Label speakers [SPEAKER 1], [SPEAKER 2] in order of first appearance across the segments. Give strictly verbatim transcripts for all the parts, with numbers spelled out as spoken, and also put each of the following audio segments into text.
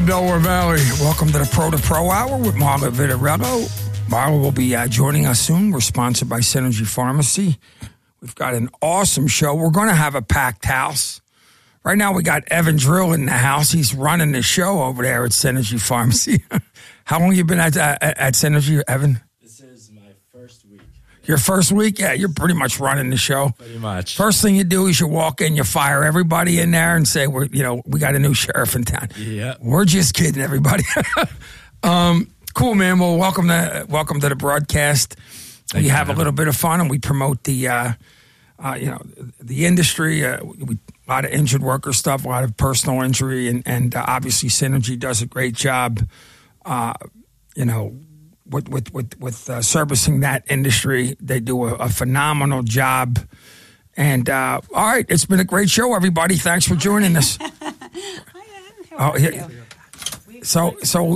[SPEAKER 1] Delaware Valley, welcome to the Pro to Pro Hour with Marla Vitarello. Marla will be uh, joining us soon. We're sponsored by Synergy Pharmacy. We've got an awesome show. We're going to have a packed house. Right now we got Evan Drill in the house. He's running the show over there at Synergy Pharmacy. How long have you been at, uh, at Synergy, Evan?
[SPEAKER 2] This is my first week.
[SPEAKER 1] Your first week? Yeah, you're pretty much running the show.
[SPEAKER 2] Pretty much.
[SPEAKER 1] First thing you do is you walk in, you fire everybody in there and say, "We're, you know, we got a new sheriff in town."
[SPEAKER 2] Yeah.
[SPEAKER 1] We're just kidding, everybody. um, cool, man. Well, welcome to welcome to the broadcast.
[SPEAKER 2] Thank
[SPEAKER 1] we
[SPEAKER 2] you,
[SPEAKER 1] have
[SPEAKER 2] man.
[SPEAKER 1] a little bit of fun, and we promote the, uh, uh, you know, the industry. Uh, we, a lot of injured worker stuff, a lot of personal injury, and and uh, obviously Synergy does a great job. Uh, you know. With with with, with uh, servicing that industry, they do a, a phenomenal job. And uh, all right, it's been a great show, everybody. Thanks for joining us. Oh, yeah. So so,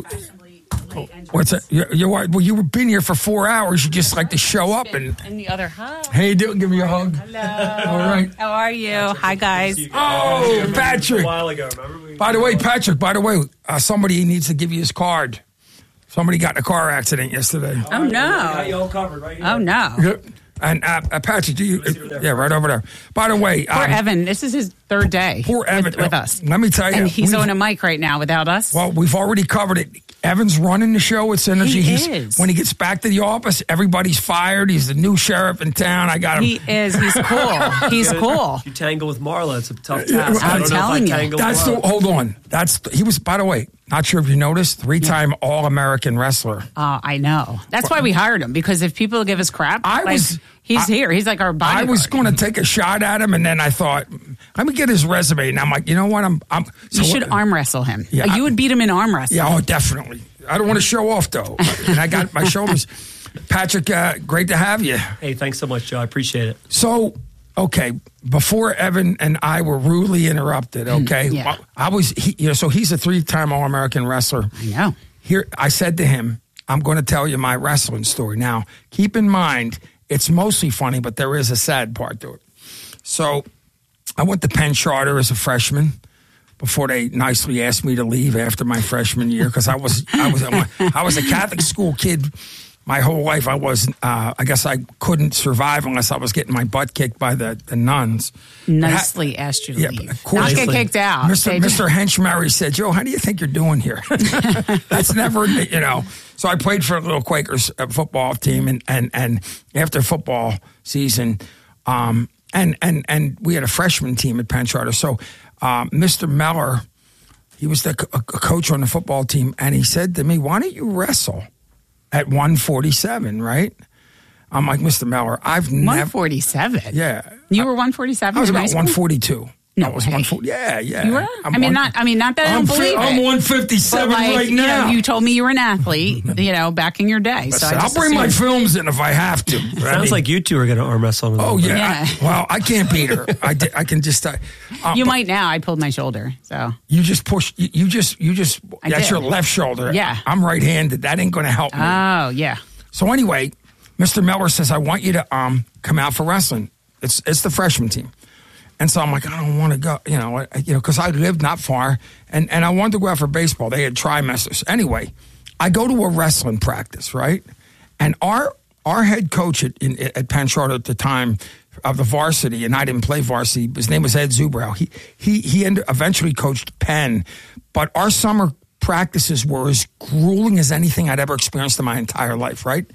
[SPEAKER 1] what's that? You you well, you've been here for four hours. You just like to show up and.
[SPEAKER 3] And the other hug.
[SPEAKER 1] Hey, you doing? Give me a hug.
[SPEAKER 3] Hello.
[SPEAKER 1] All right.
[SPEAKER 3] How are you? Hi, guys.
[SPEAKER 1] Oh, Patrick.
[SPEAKER 2] A while ago, remember? We
[SPEAKER 1] By the way, Patrick. By the way, uh, somebody needs to give you his card. Somebody got in a car accident yesterday.
[SPEAKER 3] Oh, no.
[SPEAKER 2] Got you all covered right here.
[SPEAKER 3] Oh, no.
[SPEAKER 1] Yeah. And uh, uh, Patrick, do you? Uh, yeah, right over there. By the way,
[SPEAKER 3] Poor
[SPEAKER 1] um,
[SPEAKER 3] Evan. This is his third day
[SPEAKER 1] Poor Evan
[SPEAKER 3] with, with us.
[SPEAKER 1] Let me tell you,
[SPEAKER 3] And he's
[SPEAKER 1] we've-
[SPEAKER 3] on a mic right now without us.
[SPEAKER 1] Well, we've already covered it. Evan's running the show at Synergy.
[SPEAKER 3] He
[SPEAKER 1] he's,
[SPEAKER 3] is.
[SPEAKER 1] When he gets back to the office, everybody's fired. He's the new sheriff in town. I got him.
[SPEAKER 3] He is. He's cool. He's cool.
[SPEAKER 2] If you tangle with Marla, it's a tough task.
[SPEAKER 3] I'm
[SPEAKER 2] I don't
[SPEAKER 3] telling
[SPEAKER 2] know if I
[SPEAKER 3] you.
[SPEAKER 2] tangle
[SPEAKER 1] That's the.
[SPEAKER 2] well.
[SPEAKER 1] Hold on. That's the, he was. By the way, not sure if you noticed, three-time All-American wrestler.
[SPEAKER 3] Oh, I know. That's why we hired him, because if people give us crap,
[SPEAKER 1] I
[SPEAKER 3] like,
[SPEAKER 1] was-
[SPEAKER 3] he's
[SPEAKER 1] I-
[SPEAKER 3] here. He's like our
[SPEAKER 1] I
[SPEAKER 3] bodyguard.
[SPEAKER 1] was going to take a shot at him, and then I thought, let me get his resume. And I'm like, you know what? I'm. I'm
[SPEAKER 3] You
[SPEAKER 1] so
[SPEAKER 3] should
[SPEAKER 1] what-
[SPEAKER 3] arm wrestle him.
[SPEAKER 1] Yeah,
[SPEAKER 3] you
[SPEAKER 1] I-
[SPEAKER 3] would beat him in arm wrestling.
[SPEAKER 1] Yeah, oh, definitely. I don't want to show off, though. And I got my shoulders. Patrick, uh, great to have you.
[SPEAKER 2] Hey, thanks so much, Joe. I appreciate it.
[SPEAKER 1] So, okay, before Evan and I were rudely interrupted, okay,
[SPEAKER 3] Yeah.
[SPEAKER 1] well, I was, he, you know, so he's a three-time All-American wrestler.
[SPEAKER 3] I know.
[SPEAKER 1] Here, I said to him, I'm going to tell you my wrestling story. Now, keep in mind, it's mostly funny, but there is a sad part to it. So, I went to Penn Charter as a freshman before they nicely asked me to leave after my freshman year, because I was I was I was a Catholic school kid my whole life. I was uh, I guess I couldn't survive unless I was getting my butt kicked by the, the nuns.
[SPEAKER 3] Nicely asked you to
[SPEAKER 1] Yeah,
[SPEAKER 3] leave.
[SPEAKER 1] but of course-
[SPEAKER 3] Not get
[SPEAKER 2] Nicely.
[SPEAKER 3] kicked out.
[SPEAKER 1] Mister
[SPEAKER 3] They-
[SPEAKER 1] Mister Henchmary said, "Joe, how do you think you're doing here?" That's never, you know. So I played for a little Quakers uh, football team, and, and, and after football season, um, and, and, and we had a freshman team at Penn Charter. So uh, Mister Meller, he was the co- a coach on the football team, and he said to me, "Why don't you wrestle at one forty-seven?" Right? I'm like, Mister Meller, I've never.
[SPEAKER 3] one forty-seven.
[SPEAKER 1] Yeah,
[SPEAKER 3] You were one forty-seven.
[SPEAKER 1] I was
[SPEAKER 3] in high
[SPEAKER 1] about
[SPEAKER 3] school?
[SPEAKER 1] one forty-two.
[SPEAKER 3] No
[SPEAKER 1] I was
[SPEAKER 3] way.
[SPEAKER 1] one forty. Yeah, yeah.
[SPEAKER 3] You were?
[SPEAKER 1] I'm
[SPEAKER 3] I mean,
[SPEAKER 1] one-
[SPEAKER 3] not. I mean, not that I
[SPEAKER 1] I'm
[SPEAKER 3] don't believe
[SPEAKER 1] fi-
[SPEAKER 3] it.
[SPEAKER 1] I'm one
[SPEAKER 3] But,
[SPEAKER 1] fifty-seven
[SPEAKER 3] like,
[SPEAKER 1] right
[SPEAKER 3] you
[SPEAKER 1] now.
[SPEAKER 3] know, you told me you were an athlete, you know, back in your day. So I
[SPEAKER 1] I'll
[SPEAKER 3] just
[SPEAKER 1] bring my
[SPEAKER 3] assumed-
[SPEAKER 1] films in if I have to. I
[SPEAKER 2] Sounds
[SPEAKER 1] mean-
[SPEAKER 2] like you two are going to arm wrestle. in a
[SPEAKER 1] Oh
[SPEAKER 2] little bit.
[SPEAKER 1] yeah.
[SPEAKER 3] Yeah.
[SPEAKER 1] I- well, I can't beat her. I, di- I can just. Uh, uh,
[SPEAKER 3] You
[SPEAKER 1] but
[SPEAKER 3] might now. I pulled my shoulder. So
[SPEAKER 1] You just push. You, you just. You just.
[SPEAKER 3] I
[SPEAKER 1] That's
[SPEAKER 3] did.
[SPEAKER 1] your left shoulder.
[SPEAKER 3] Yeah.
[SPEAKER 1] I'm right-handed. That ain't going to help me.
[SPEAKER 3] oh yeah.
[SPEAKER 1] So anyway, Mister Miller says, I want you to um come out for wrestling. It's it's the freshman team. And so I'm like, I don't want to go, you know, I, you know, because I lived not far, and, and I wanted to go out for baseball. They had trimesters. Anyway, I go to a wrestling practice, right? And our our head coach at, in, at Penn Charter at the time of the varsity, and I didn't play varsity, his name was Ed Zubrow. He he he ended, eventually coached Penn, but our summer practices were as grueling as anything I'd ever experienced in my entire life, right?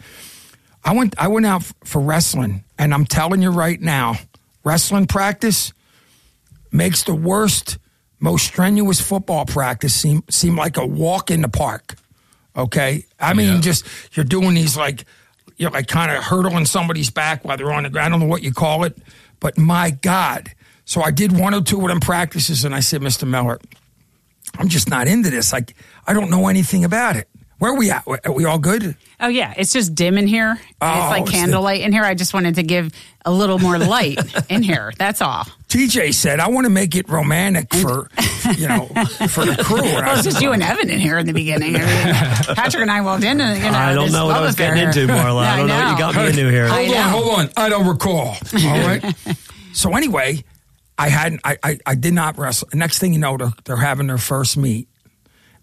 [SPEAKER 1] I went I went out for wrestling, and I'm telling you right now, wrestling practice makes the worst, most strenuous football practice seem seem like a walk in the park. Okay? I mean,
[SPEAKER 2] Yeah.
[SPEAKER 1] just you're doing these like you're like kind of hurdling somebody's back while they're on the ground. I don't know what you call it, but my God. So I did one or two of them practices, and I said, Mister Miller, I'm just not into this. Like, I don't know anything about it. Where are we at? Are we all good?
[SPEAKER 3] Oh yeah. It's just dim in here.
[SPEAKER 1] Oh,
[SPEAKER 3] it's like
[SPEAKER 1] it's
[SPEAKER 3] candlelight in here. I just wanted to give a little more light in here. That's all.
[SPEAKER 1] T J said, I want to make it romantic for, you know, for the crew. And I
[SPEAKER 3] Well, it's
[SPEAKER 1] was
[SPEAKER 3] just you and Evan in here in the beginning. I mean, Patrick and I walked in, and you know,
[SPEAKER 2] I don't
[SPEAKER 3] this
[SPEAKER 2] know what I
[SPEAKER 3] love
[SPEAKER 2] was
[SPEAKER 3] affair
[SPEAKER 2] getting
[SPEAKER 3] here.
[SPEAKER 2] into, Marla. I don't know what you got me into here.
[SPEAKER 3] I
[SPEAKER 1] Hold on,
[SPEAKER 3] know.
[SPEAKER 1] hold on. I don't recall. All right. So anyway, I hadn't. I, I I did not wrestle. Next thing you know, they're they're having their first meet,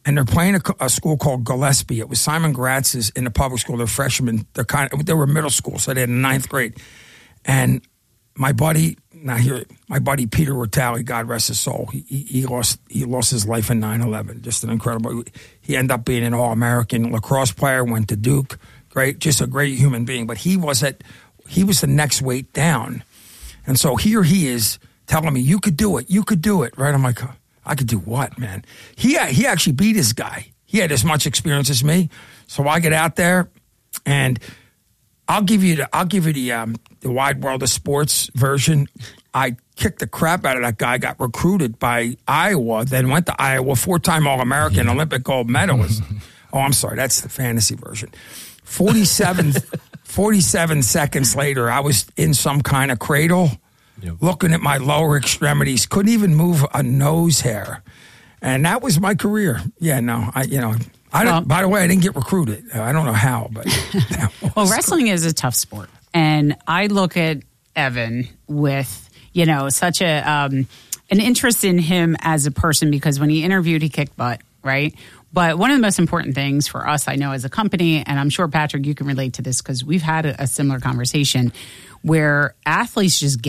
[SPEAKER 1] and they're playing a, a school called Gillespie. It was Simon Gratz's in the public school. They're freshmen. They're kind of, they were middle school, so they're in ninth grade. And my buddy, now here, my buddy Peter Rotali, God rest his soul, he, he, he lost he lost his life in nine eleven. Just an incredible. He ended up being an All-American lacrosse player. Went to Duke. Great, just a great human being. But he was at he was the next weight down, and so here he is telling me, "You could do it. You could do it." Right? I'm like, I could do what, man? He he actually beat his guy. He had as much experience as me. So I get out there, and I'll give you the I'll give you the um, the Wide World of Sports version. I kicked the crap out of that guy. Got recruited by Iowa, then went to Iowa, four-time All-American, Olympic gold medalist. Oh, I'm sorry, that's the fantasy version. forty-seven, forty-seven seconds later, I was in some kind of cradle. Yep. Looking at my lower extremities, couldn't even move a nose hair, and that was my career. Yeah, no, I, you know, I don't. Well, by the way, I didn't get recruited. I don't know how, but
[SPEAKER 3] well, wrestling is a tough sport, and I look at Evan with you know such a um, an interest in him as a person because when he interviewed, he kicked butt, right? But one of the most important things for us, I know, as a company, and I'm sure Patrick, you can relate to this because we've had a, a similar conversation where athletes just get